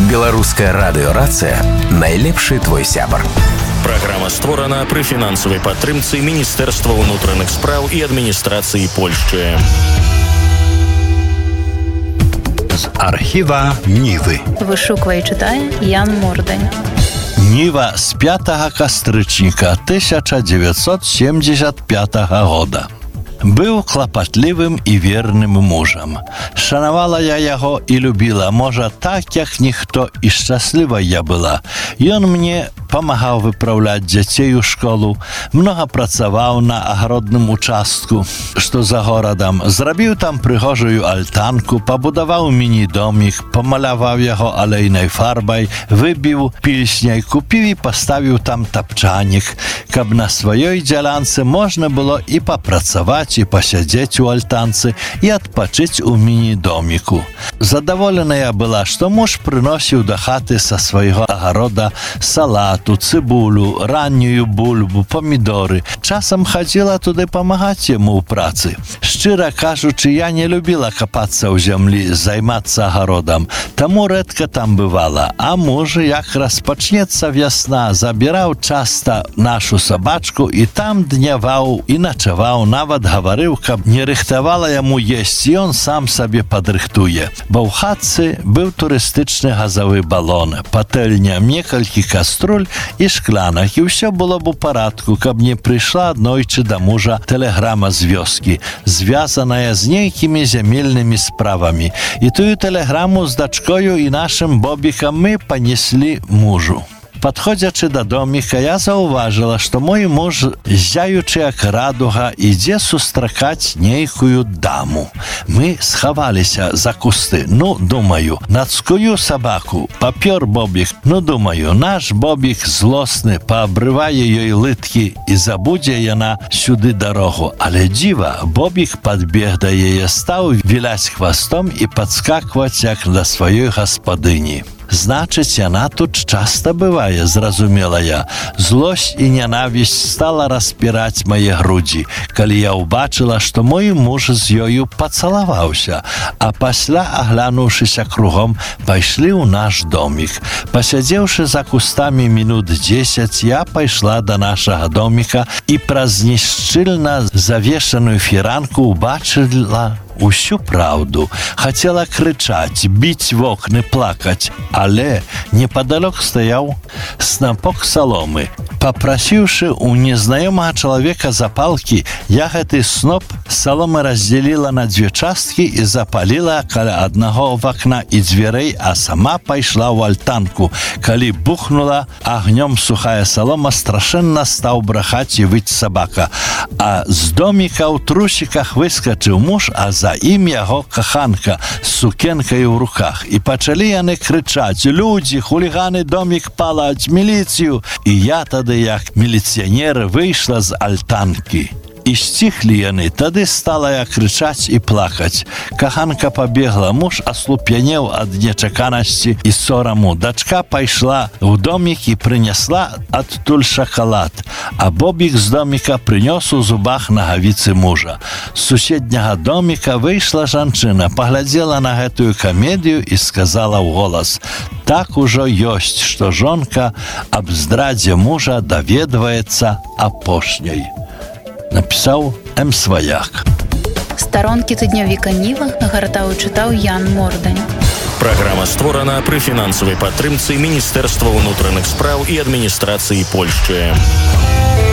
Беларуская радыёрацыя найлепшы твой сябар. Праграма створана пры фінансавай падтрымцы Міністэрства ўнутраных спраў і адміністрацыі Польшчы. З архіва Нівы. Вышуквае і чытае Ян Мордань. Ніва з 5 кастрычніка 1975 года. Быў клапатлівым і верным мужам. Шанавала я яго і любіла, можа, так, як ніхто, і шчасліва я была. Ён мне памагаў выпраўляць дзяцей у школу, многа працаваў на агародным участку, што за горадам, зрабіў там прыгожую альтанку, пабудаваў міні-домік, памаляваў яго алейнай фарбай, выбіў пільсняй, купіў і паставіў там тапчанік, каб на сваёй дзялянцы можна было і папрацаваць, і пасядзець у альтанцы, і адпачыць у міні-доміку. Задаволеная была, што муж прыносіў да хаты са свайго агарода салату, цыбулю, раннюю бульбу, памідоры. Часам хадзіла туды памагаць яму ў працы. Шчыра кажучы, я не любіла капацца ў зямлі, займацца агародам, таму рэдка там бывала. А муж, як распачнецца вясна, забіраў часта нашу сабачку і там дняваў і начаваў, нават гаварыў, каб не рыхтавала яму есць, і ён сам сабе падрыхтуе. Бо ў хатцы быў турыстычны газавы балон, патэльня, некалькі каструль і шкланак, і ўсё было б у парадку, каб не прыйшла аднойчы да мужа тэлеграма з вёскі, звязаная з нейкімі зямельнымі справамі. І тую тэлеграму з дачкою і нашым Бобікам мы панеслі мужу. Падходзячы да доміка, я заўважыла, што мой муж, зяючы як радуга, ідзе сустракаць нейкую даму. Мы схаваліся за кусты. Думаю, нацкую сабаку. Папёр Бобік. Думаю, наш Бобік злосны, паабрывае ёй лыткі і забудзе яна сюды дарогу. Але дзіва, Бобік падбег да яе, стаў віляць хвастом і падскакваць як да сваёй гаспадыні. Значыць, яна тут часта бывае, зразумела я. Злосць і нянавісць стала распіраць мае грудзі, калі я ўбачыла, што мой муж з ёю пацалаваўся, а пасля, аглянуўшыся кругом, пайшлі ў наш домік. Пасядзеўшы за кустамі мінут 10, я пайшла да нашага доміка і праз няшчыльна завешаную фіранку ўбачыла усю праўду. Хацела крычаць, біць вокны, плакаць, але непадалёк стаяў снапок саломы. Папрасіўшы ў незнаёмага чалавека запалкі, я гэты сноп саломы раздзяліла на 2 часткі і запаліла каля аднаго вакна і дзвярэй, а сама пайшла ў альтанку. Калі бухнула агнём сухая салома, страшэнна стаў брахаць і выць сабака. А з доміка ў трусіках выскачыў муж, а за ім яго каханка з сукенкай у руках. І пачалі яны крычаць: «Людзі, хуліганы, домік палаць, міліцыю!» І я тады, як міліцыянер, выйшла з альтанкі. І сціхлі яны, тады стала я крычаць і плакаць. Каханка пабегла, муж аслупянеў ад нечаканасці і сораму. Дачка пайшла ў домік і прынясла адтуль шакалад, а Бобік з доміка прынёс у зубах нагавіцы мужа. З суседняга доміка выйшла жанчына, паглядзела на гэтую камедыю і сказала ўголас: «Так ужо ёсць, што жонка аб здрадзе мужа даведваецца апошняй». Напісаў М. Сваяк. Старонкі тыднёвіка Ніва гартаў і чытаў Ян Мордань. Праграма створана пры фінансавай падтрымцы Міністэрства ўнутраных спраў і адміністрацыі Польшчы.